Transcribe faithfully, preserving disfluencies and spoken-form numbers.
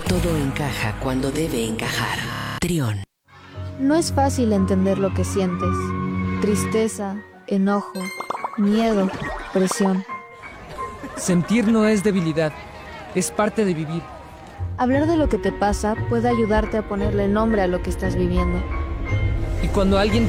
Todo encaja cuando debe encajar. Trión. No es fácil entender lo que sientes. Tristeza, enojo, miedo, presión. Sentir no es debilidad, es parte de vivir. Hablar de lo que te pasa puede ayudarte a ponerle nombre a lo que estás viviendo. Y cuando alguien